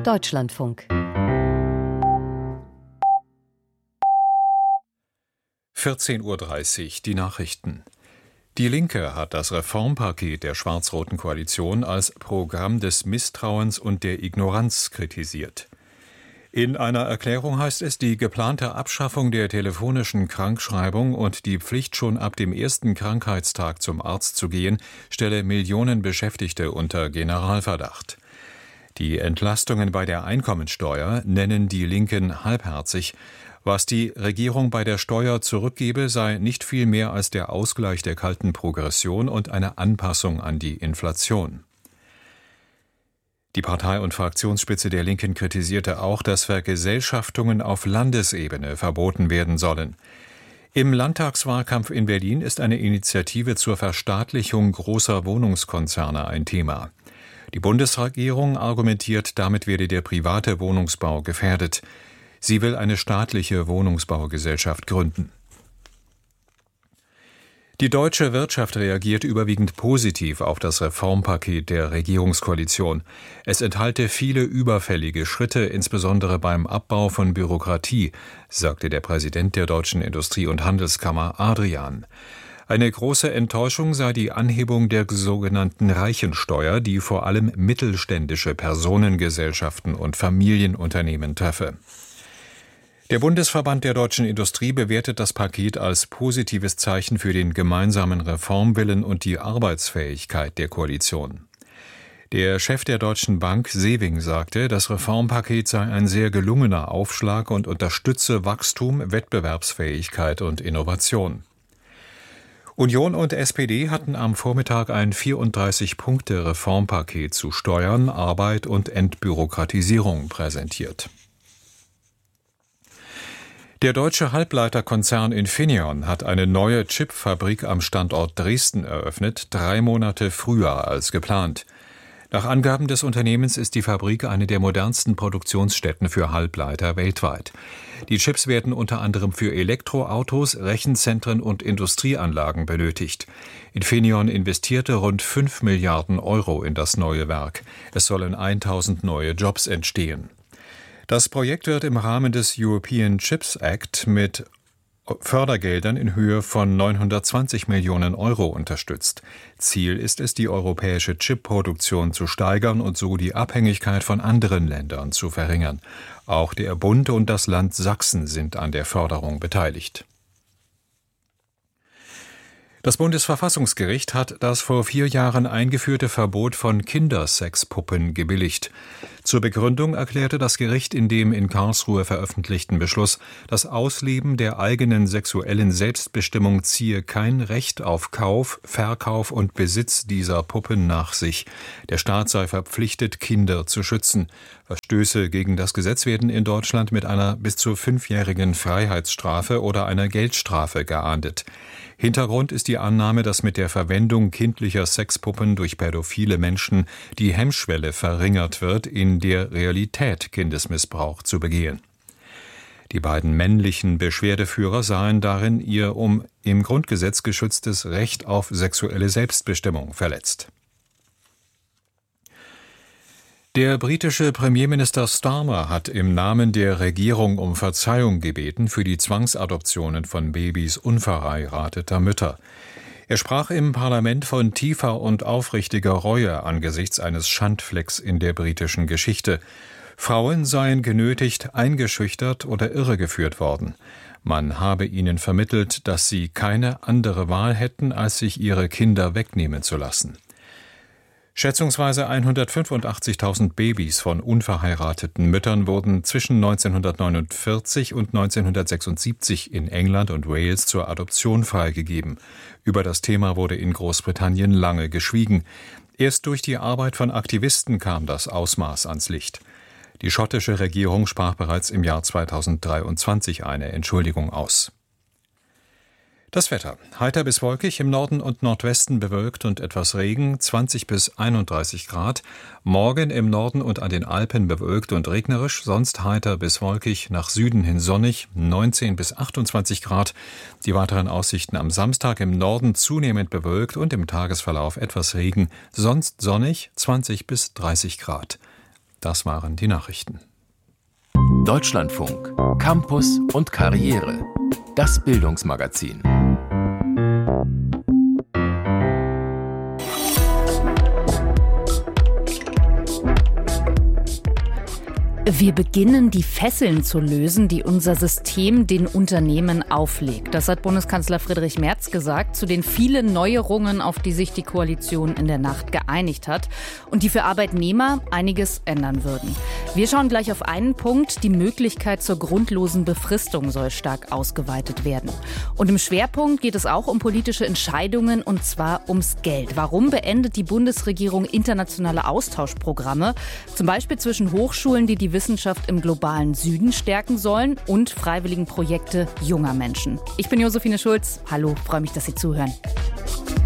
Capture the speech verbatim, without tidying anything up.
Deutschlandfunk. vierzehn Uhr dreißig, die Nachrichten. Die Linke hat das Reformpaket der schwarz-roten Koalition als Programm des Misstrauens und der Ignoranz kritisiert. In einer Erklärung heißt es, die geplante Abschaffung der telefonischen Krankschreibung und die Pflicht, schon ab dem ersten Krankheitstag zum Arzt zu gehen, stelle Millionen Beschäftigte unter Generalverdacht. Die Entlastungen bei der Einkommensteuer nennen die Linken halbherzig. Was die Regierung bei der Steuer zurückgebe, sei nicht viel mehr als der Ausgleich der kalten Progression und eine Anpassung an die Inflation. Die Partei- und Fraktionsspitze der Linken kritisierte auch, dass Vergesellschaftungen auf Landesebene verboten werden sollen. Im Landtagswahlkampf in Berlin ist eine Initiative zur Verstaatlichung großer Wohnungskonzerne ein Thema. Die Bundesregierung argumentiert, damit werde der private Wohnungsbau gefährdet. Sie will eine staatliche Wohnungsbaugesellschaft gründen. Die deutsche Wirtschaft reagiert überwiegend positiv auf das Reformpaket der Regierungskoalition. Es enthalte viele überfällige Schritte, insbesondere beim Abbau von Bürokratie, sagte der Präsident der Deutschen Industrie- und Handelskammer Adrian. Eine große Enttäuschung sei die Anhebung der sogenannten Reichensteuer, die vor allem mittelständische Personengesellschaften und Familienunternehmen treffe. Der Bundesverband der deutschen Industrie bewertet das Paket als positives Zeichen für den gemeinsamen Reformwillen und die Arbeitsfähigkeit der Koalition. Der Chef der Deutschen Bank, Sewing, sagte, das Reformpaket sei ein sehr gelungener Aufschlag und unterstütze Wachstum, Wettbewerbsfähigkeit und Innovation. Union und S P D hatten am Vormittag ein vierunddreißig-Punkte-Reformpaket zu Steuern, Arbeit und Entbürokratisierung präsentiert. Der deutsche Halbleiterkonzern Infineon hat eine neue Chipfabrik am Standort Dresden eröffnet, drei Monate früher als geplant. Nach Angaben des Unternehmens ist die Fabrik eine der modernsten Produktionsstätten für Halbleiter weltweit. Die Chips werden unter anderem für Elektroautos, Rechenzentren und Industrieanlagen benötigt. Infineon investierte rund fünf Milliarden Euro in das neue Werk. Es sollen tausend neue Jobs entstehen. Das Projekt wird im Rahmen des European Chips Act mit Fördergeldern in Höhe von neunhundertzwanzig Millionen Euro unterstützt. Ziel ist es, die europäische Chipproduktion zu steigern und so die Abhängigkeit von anderen Ländern zu verringern. Auch der Bund und das Land Sachsen sind an der Förderung beteiligt. Das Bundesverfassungsgericht hat das vor vier Jahren eingeführte Verbot von Kindersexpuppen gebilligt. Zur Begründung erklärte das Gericht in dem in Karlsruhe veröffentlichten Beschluss, das Ausleben der eigenen sexuellen Selbstbestimmung ziehe kein Recht auf Kauf, Verkauf und Besitz dieser Puppen nach sich. Der Staat sei verpflichtet, Kinder zu schützen. Verstöße gegen das Gesetz werden in Deutschland mit einer bis zu fünfjährigen Freiheitsstrafe oder einer Geldstrafe geahndet. Hintergrund ist die Annahme, dass mit der Verwendung kindlicher Sexpuppen durch pädophile Menschen die Hemmschwelle verringert wird, in der Realität Kindesmissbrauch zu begehen. Die beiden männlichen Beschwerdeführer sahen darin ihr um im Grundgesetz geschütztes Recht auf sexuelle Selbstbestimmung verletzt. Der britische Premierminister Starmer hat im Namen der Regierung um Verzeihung gebeten für die Zwangsadoptionen von Babys unverheirateter Mütter. Er sprach im Parlament von tiefer und aufrichtiger Reue angesichts eines Schandflecks in der britischen Geschichte. Frauen seien genötigt, eingeschüchtert oder irregeführt worden. Man habe ihnen vermittelt, dass sie keine andere Wahl hätten, als sich ihre Kinder wegnehmen zu lassen. Schätzungsweise hundertfünfundachtzigtausend Babys von unverheirateten Müttern wurden zwischen neunzehnhundertneunundvierzig und neunzehnhundertsechsundsiebzig in England und Wales zur Adoption freigegeben. Über das Thema wurde in Großbritannien lange geschwiegen. Erst durch die Arbeit von Aktivisten kam das Ausmaß ans Licht. Die schottische Regierung sprach bereits im Jahr zweitausenddreiundzwanzig eine Entschuldigung aus. Das Wetter. Heiter bis wolkig, im Norden und Nordwesten bewölkt und etwas Regen, zwanzig bis einunddreißig Grad. Morgen im Norden und an den Alpen bewölkt und regnerisch, sonst heiter bis wolkig, nach Süden hin sonnig, neunzehn bis achtundzwanzig Grad. Die weiteren Aussichten am Samstag im Norden zunehmend bewölkt und im Tagesverlauf etwas Regen, sonst sonnig, zwanzig bis dreißig Grad. Das waren die Nachrichten. Deutschlandfunk, Campus und Karriere. Das Bildungsmagazin. Wir beginnen, die Fesseln zu lösen, die unser System den Unternehmen auflegt. Das hat Bundeskanzler Friedrich Merz gesagt, zu den vielen Neuerungen, auf die sich die Koalition in der Nacht geeinigt hat und die für Arbeitnehmer einiges ändern würden. Wir schauen gleich auf einen Punkt. Die Möglichkeit zur grundlosen Befristung soll stark ausgeweitet werden. Und im Schwerpunkt geht es auch um politische Entscheidungen, und zwar ums Geld. Warum beendet die Bundesregierung internationale Austauschprogramme, zum Beispiel zwischen Hochschulen, die die Wissenschaft im globalen Süden stärken sollen, und freiwilligen Projekte junger Menschen? Ich bin Josephine Schulz. Hallo, freue mich, dass Sie zuhören.